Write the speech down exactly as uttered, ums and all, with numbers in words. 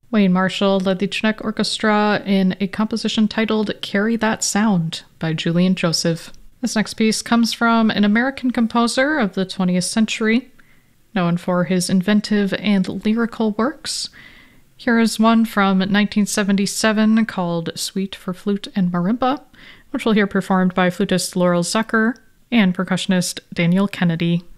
Wayne Marshall led the Chinook Orchestra in a composition titled Carry That Sound by Julian Joseph. This next piece comes from an American composer of the twentieth century, known for his inventive and lyrical works. Here is one from nineteen seventy-seven called Suite for Flute and Marimba, which we'll hear performed by flutist Laurel Zucker and percussionist Daniel Kennedy.